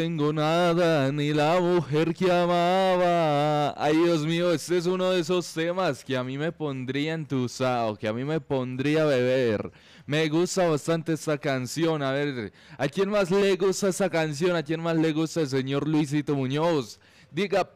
Tengo nada, ni la mujer que amaba. Ay, Dios mío, este es uno de esos temas que a mí me pondría entusado, que a mí me pondría a beber. Me gusta bastante esta canción. A ver, ¿a quién más le gusta esta canción? ¿A quién más le gusta el señor Luisito Muñoz? Diga